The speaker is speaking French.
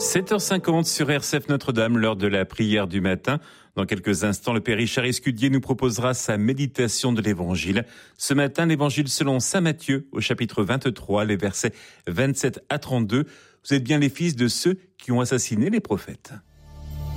7h50 sur RCF Notre-Dame, l'heure de la prière du matin. Dans quelques instants, le Père Richard Escudier nous proposera sa méditation de l'Évangile. Ce matin, l'Évangile selon saint Matthieu, au chapitre 23, les versets 27 à 32. Vous êtes bien les fils de ceux qui ont assassiné les prophètes.